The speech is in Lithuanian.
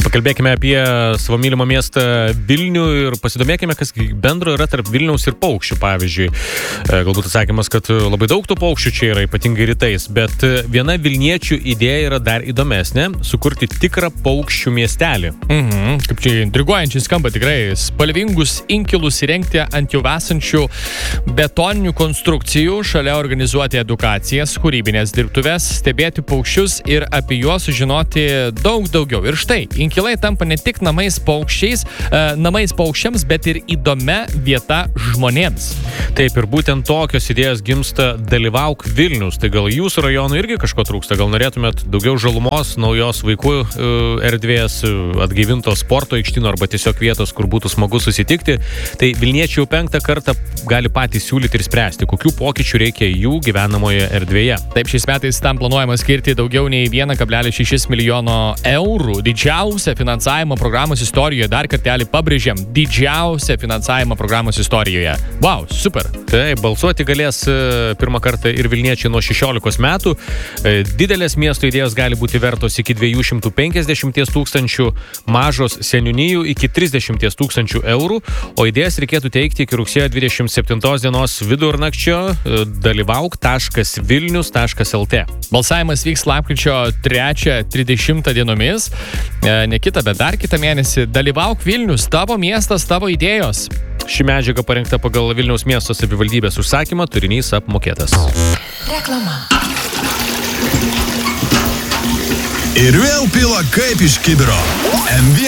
Pakalbėkime apie savo mylimą miestą Vilnių ir pasidomėkime, kas bendro yra tarp Vilniaus ir paukščių. Pavyzdžiui, galbūt atsakymas, kad labai daug tų paukščių čia yra, ypatingai rytais, bet viena vilniečių idėja yra dar įdomesnė – sukurti tikrą paukščių miestelį. Kaip čia intriguojančiai skamba tikrai. Spalvingus inkilus įrengti ant jau esančių betoninių konstrukcijų, šalia organizuoti edukacijas, kūrybinės dirbtuves, stebėti paukščius ir apie juos sužinoti daug daugiau. Ir štai, inkilai tampa ne tik namais paukščiams, bet ir įdomia vieta žmonėms. Taip, ir būtent tokios idėjos gimsta Dalyvauk Vilnius. Tai gal jūsų rajonų irgi kažko trūksta? Gal norėtumėt daugiau žalumos, naujos vaikų erdvės, atgaivinto sporto aikštyno arba tiesiog vietos, kur būtų smagu susitikti? Tai Vilniečiai jau 5 kartą gali patys siūlyti ir spręsti, kokių pokyčių reikia jų gyvenamoje erdvėje. Taip, šiais metais tam planuojama skirti daugiau nei 1,6 milijono eurų. Didžiausia finansavimo programos istorijoje, dar kartelį pabrėžiam, didžiausia finansavimo programos istorijoje. Wow, super. Taip, balsuoti galės pirmą kartą ir Vilniečiai nuo 16 metų. Didelės miesto idėjos gali būti vertos iki 250 tūkstančių, mažos seniūnijų iki 30 tūkstančių eurų, o idėjas reikėtų teikti iki rugsėjo 27 dienos vidurnakčio dalyvauk.vilnius.lt. Balsavimas vyks lapkričio 3-30 dienomis. Ne kitą, bet dar kitą mėnesį. Dalyvauk Vilnius, tavo miestas, tavo idėjos. Ši medžiaga parengta pagal Vilniaus miesto savivaldybės užsakymą, turinys apmokėtas. Reklama. Ir vėl pila kaip iš kibiro. M1